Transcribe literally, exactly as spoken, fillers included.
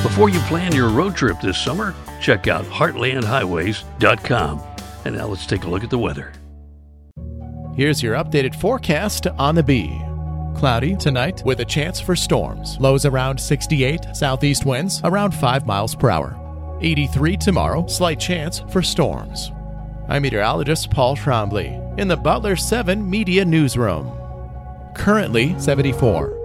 Before you plan your road trip this summer, check out heartland highways dot com. And now let's take a look at the weather. Here's your updated forecast on the Bee. Cloudy tonight with a chance for storms. Lows around sixty-eight, southeast winds around five miles per hour. eighty-three tomorrow, slight chance for storms. I'm meteorologist Paul Trombley in the Butler seven Media Newsroom. Currently seventy-four.